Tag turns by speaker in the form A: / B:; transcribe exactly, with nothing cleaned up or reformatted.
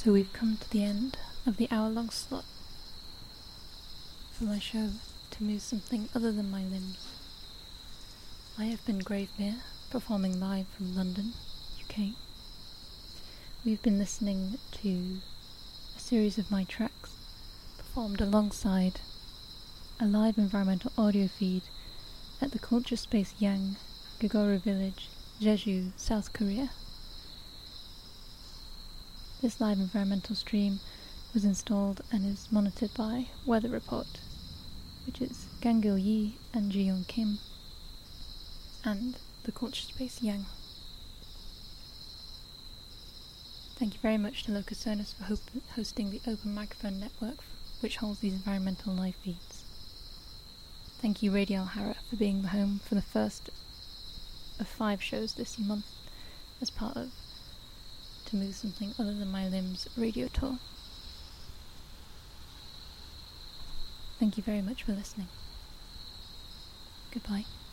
A: So we've come to the end of the hour-long slot for my show, To Move Something Other Than My Limbs. I have been Gravemere, performing live from London, U K. We've been listening to a series of my tracks performed alongside a live environmental audio feed at the Culture Space Yang, Gogoro Village, Jeju, South Korea. This live environmental stream was installed and is monitored by Weather Report, which is Gangil Yi and Jiyoung Kim, and the Culture Space Yang. Thank you very much to Locus Sonus for ho- hosting the Open Microphone Network, which holds these environmental live feeds. Thank you Radio Alhara for being the home for the first of five shows this month as part of To Move Something Other Than My Limbs radio tour. Thank you very much for listening. Goodbye.